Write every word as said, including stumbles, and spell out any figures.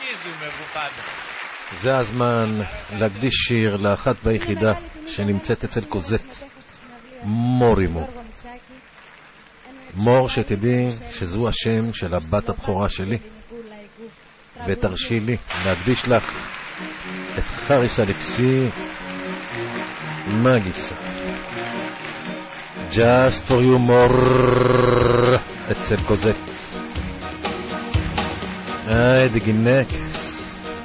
איזו מבוקד. זה הזמן להקדיש שיר לאחת והיחידה שנמצאת אצל קוזט, מורימו. מור, שתדעי שזו השם של הבת הבכורה שלי, ותרשי לי להקדיש לך את חריס אלכסי מגיסה. Just for you, מור, אצל קוזט. היי דגינקס.